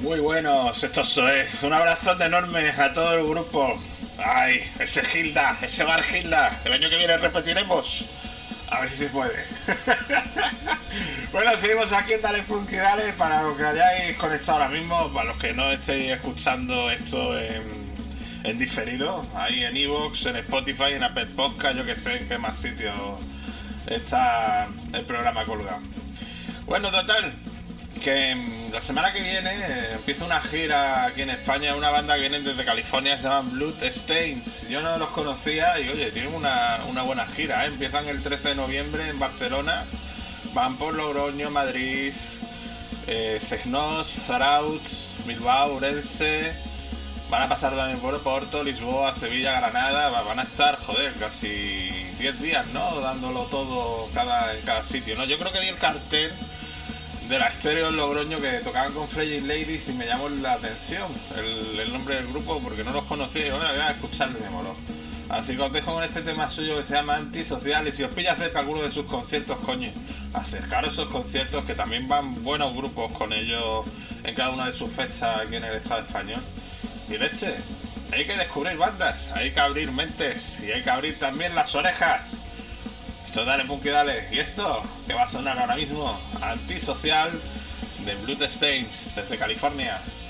Muy buenos, esto es. Un abrazote enorme a todo el grupo. Ay, ese Gilda, ese bar Gilda. El año que viene repetiremos. A ver si se puede. Bueno, seguimos aquí en Dale Punky Dale. Para los que hayáis conectado ahora mismo, para los que no estéis escuchando esto en diferido, ahí en Evox, en Spotify, en Apple Podcast, yo que sé en qué más sitios está el programa colgado. Bueno, total, que la semana que viene empieza una gira aquí en España, una banda que viene desde California, se llaman Bloodstains. Yo no los conocía y oye, tienen una buena gira, ¿eh? Empiezan el 13 de noviembre en Barcelona, van por Logroño, Madrid, Segnos, Zarauz, Bilbao, Ourense, van a pasar también por Porto, Lisboa, Sevilla, Granada, van a estar, joder, casi 10 días, ¿no? Dándolo todo en cada sitio, ¿no? Yo creo que vi el cartel de la Estéreo en Logroño que tocaban con Fragile Ladies y me llamó la atención el nombre del grupo porque no los conocía y bueno, voy a escucharlo y me moló. Así que os dejo con este tema suyo que se llama Antisocial y si os pilla cerca alguno de sus conciertos, coño, acercaros a esos conciertos que también van buenos grupos con ellos en cada una de sus fechas aquí en el Estado español. Y leche, hay que descubrir bandas, hay que abrir mentes y hay que abrir también las orejas. Esto Dale Punky Dale. Y esto que va a sonar ahora mismo, Antisocial de Bloodstains desde California.